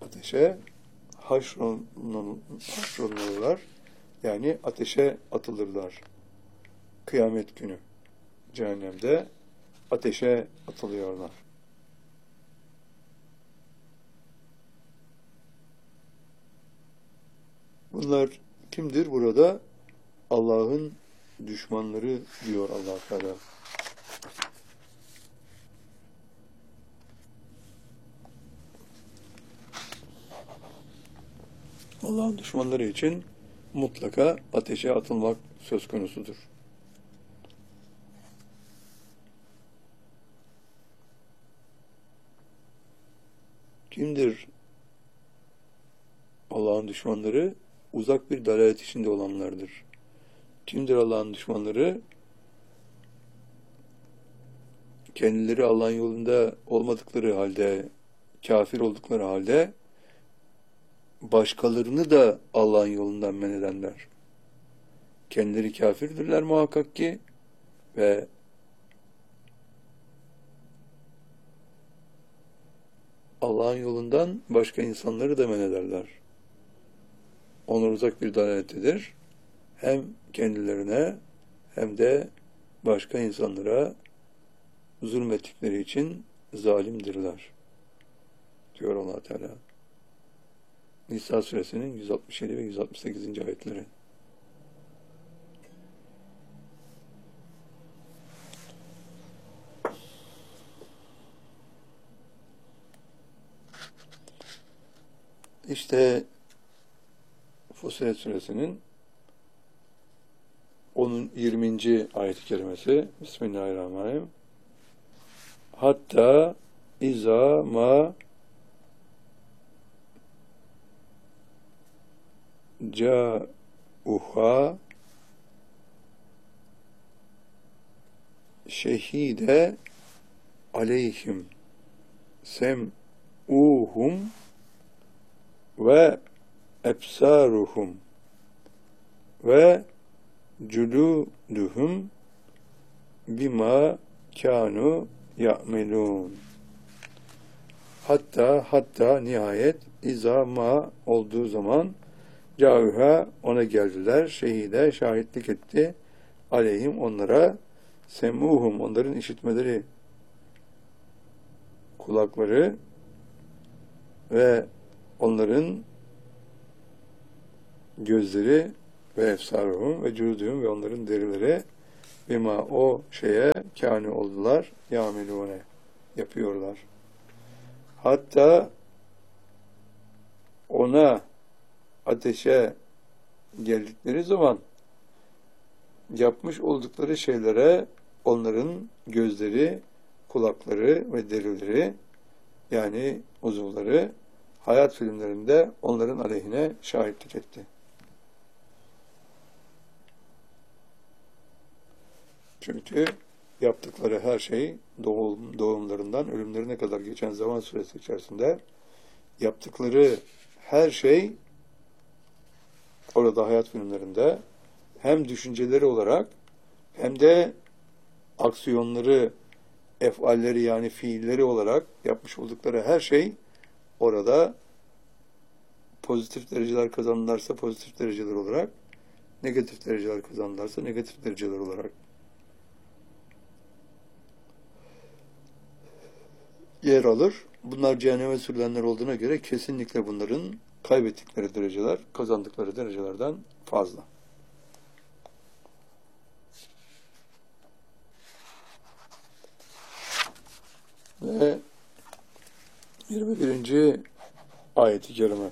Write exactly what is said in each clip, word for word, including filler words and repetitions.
ateşe haşrolunurlar. Yani ateşe atılırlar. Kıyamet günü cehennemde ateşe atılıyorlar. Bunlar kimdir burada? Allah'ın düşmanları diyor Allah Teala. Allah'ın düşmanları için mutlaka ateşe atılmak söz konusudur. Kimdir Allah'ın düşmanları? Uzak bir dalalet içinde olanlardır. Kimdir Allah'ın düşmanları? Kendileri Allah'ın yolunda olmadıkları halde, kafir oldukları halde başkalarını da Allah'ın yolundan men edenler. Kendileri kafirdirler muhakkak ki ve Allah'ın yolundan başka insanları da men ederler. Onlar uzak bir dalalettedir. Hem kendilerine hem de başka insanlara zulmettikleri için zalimdirler. Diyor Allah Teala. Nisa suresinin yüz altmış yedi ve yüz altmış sekizinci ayetleri. İşte Fussilet suresinin onun yirminci ayet-i kerimesi. Bismillahirrahmanirrahim. Hatta iza ma ca'uha şehide aleyhim sem'uhum ve ebsaruhum ve culuduhum bima kanu ya'melun. Hatta hatta nihayet iza ma olduğu zaman ca'uha ona geldiler, şehide şahitlik etti, aleyhim onlara, semuhum onların işitmeleri, kulakları ve onların gözleri ve efsaruhum ve cüzdühüm ve onların derileri bima o şeye kâni oldular, yâmelûne yapıyorlar. Hatta ona ateşe geldikleri zaman yapmış oldukları şeylere onların gözleri, kulakları ve derileri yani uzuvları hayat filmlerinde onların aleyhine şahitlik etti. Çünkü yaptıkları her şey doğum, doğumlarından ölümlerine kadar geçen zaman süresi içerisinde yaptıkları her şey orada hayat filmlerinde hem düşünceleri olarak hem de aksiyonları, efalleri yani fiilleri olarak yapmış oldukları her şey orada pozitif dereceler kazanırlarsa pozitif dereceler olarak, negatif dereceler kazanırlarsa negatif dereceler olarak yer alır. Bunlar cehenneme sürülenler olduğuna göre kesinlikle bunların kaybettikleri dereceler, kazandıkları derecelerden fazla. Ve yirmi birinci ayet-i kerime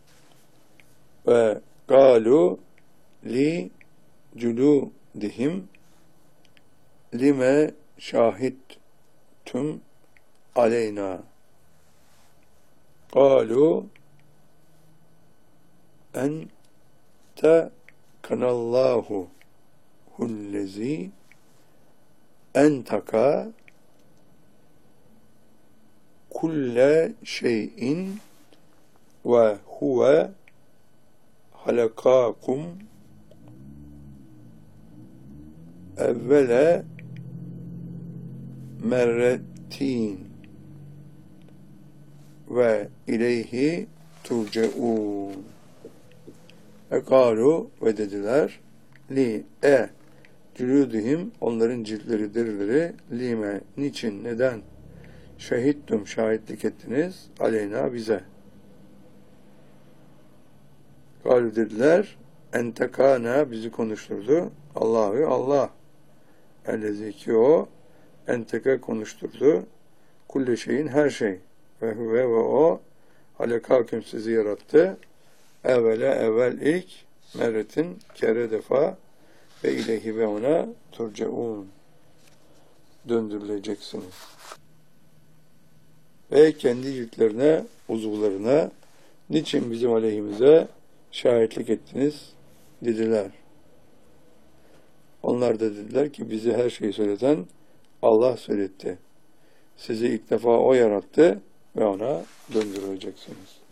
ve galu li culudihim lime şahittum aleyna galu ente kanallahu hullezi entaka kulle şeyin ve huve halakakum evvele merretin ve ileyhi turceun. Ve kâlu ve dediler li e cülûdihim onların ciltleri derileri lime niçin neden şehittum şahitlik ettiniz aleyna bize. Kâlu dediler entekâna bizi konuşturdu. Allahü Allah. Ellezî ki o enteke konuşturdu. Kulle şeyin her şey. Ve huve ve o halekâküm sizi yarattı. Evvele evvel ilk merretin kere defa ve ileyhi ve ona turcaun döndürüleceksiniz. Ve kendi ciltlerine, uzuvlarına niçin bizim aleyhimize şahitlik ettiniz dediler. Onlar da dediler ki bizi her şeyi söyleten Allah söyletti. Sizi ilk defa o yarattı ve ona döndürüleceksiniz.